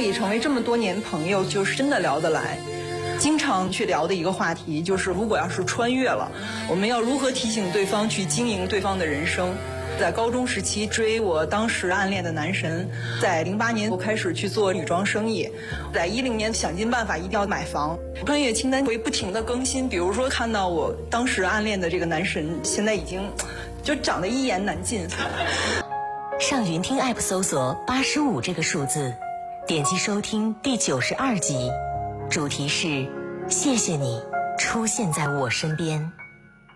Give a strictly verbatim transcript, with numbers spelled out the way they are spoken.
以成为这么多年朋友，就是真的聊得来。经常去聊的一个话题就是，如果要是穿越了，我们要如何提醒对方去经营对方的人生。在高中时期追我当时暗恋的男神，在零八年我开始去做女装生意，在一零年想尽办法一定要买房。穿越清单会不停的更新，比如说看到我当时暗恋的这个男神，现在已经就长得一言难尽。 上云听 app 搜索八十五这个数字，点击收听第九十二集，主题是谢谢你出现在我身边。